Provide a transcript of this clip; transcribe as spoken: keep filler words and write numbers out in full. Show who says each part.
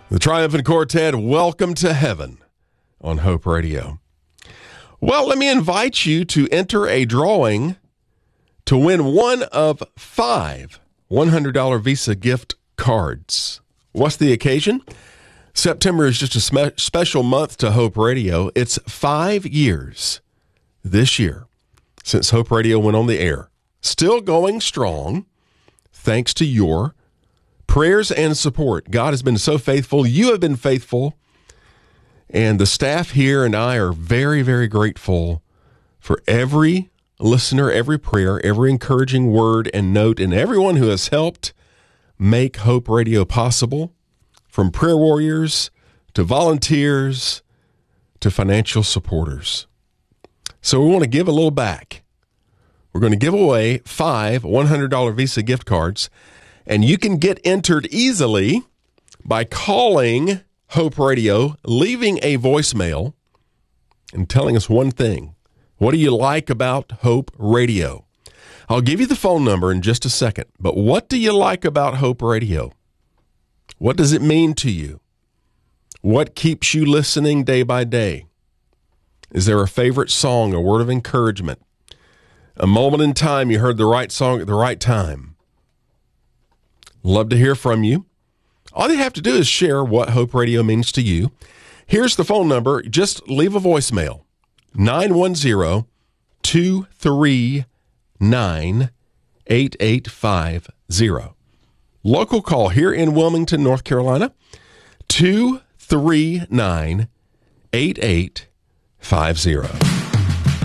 Speaker 1: The Triumphant Quartet, welcome to heaven on Hope Radio. Well, let me invite you to enter a drawing to win one of five one hundred dollars Visa gift cards. What's the occasion? September is just a spe- special month to Hope Radio. It's five years this year since Hope Radio went on the air. Still going strong, thanks to your prayers and support. God has been so faithful. You have been faithful. And the staff here and I are very, very grateful for every listener, every prayer, every encouraging word and note, and everyone who has helped make Hope Radio possible, from prayer warriors to volunteers to financial supporters. So we want to give a little back. We're going to give away five one hundred dollars Visa gift cards. And you can get entered easily by calling Hope Radio, leaving a voicemail, and telling us one thing. What do you like about Hope Radio? I'll give you the phone number in just a second, but what do you like about Hope Radio? What does it mean to you? What keeps you listening day by day? Is there a favorite song, a word of encouragement, a moment in time you heard the right song at the right time? Love to hear from you. All you have to do is share what Hope Radio means to you. Here's the phone number. Just leave a voicemail. nine one zero, two three nine, eight eight five zero. Local call here in Wilmington, North Carolina, two three nine, eight eight five zero.